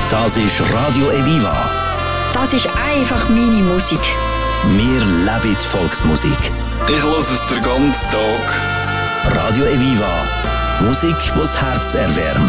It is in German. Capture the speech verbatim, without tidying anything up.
Das ist Radio Eviva. Das ist einfach meine Musik. Wir leben die Volksmusik. Ich höre es den ganzen Tag. Radio Eviva. Musik, die das Herz erwärmt.